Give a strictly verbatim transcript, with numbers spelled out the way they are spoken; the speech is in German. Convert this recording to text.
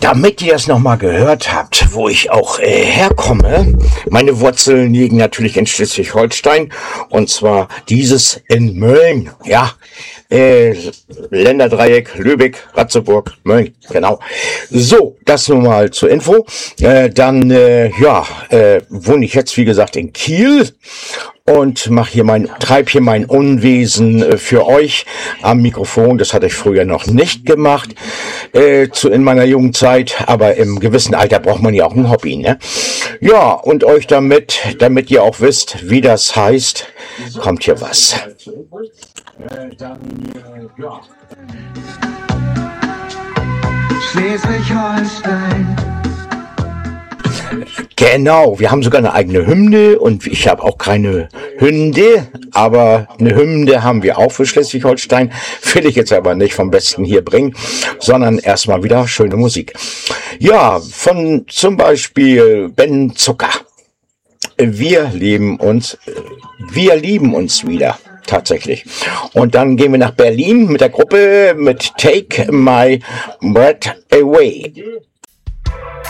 Damit ihr es nochmal gehört habt, wo ich auch äh, herkomme, meine Wurzeln liegen natürlich in Schleswig-Holstein und zwar dieses in Mölln, ja, äh, Länderdreieck, Lübeck, Ratzeburg, Mölln, genau. So, das nun mal zur Info. Äh, dann, äh, ja, äh, wohne ich jetzt, wie gesagt, in Kiel und mache hier mein, treib hier mein Unwesen äh, für euch am Mikrofon. Das hatte ich früher noch nicht gemacht, äh, zu, in meiner jungen Zeit, aber im gewissen Alter braucht man ja auch ein Hobby, ne? Ja, und euch damit, damit ihr auch wisst, wie das heißt, kommt hier was. Äh, dann, äh, ja. Schleswig-Holstein. Genau, wir haben sogar eine eigene Hymne und ich habe auch keine Hünde, aber eine Hymne haben wir auch für Schleswig-Holstein. Will ich jetzt aber nicht vom Besten hier bringen, sondern erstmal wieder schöne Musik. Ja, von zum Beispiel Ben Zucker. Wir lieben uns, wir lieben uns wieder. Tatsächlich. Und dann gehen wir nach Berlin mit der Gruppe mit Take My Breath Away.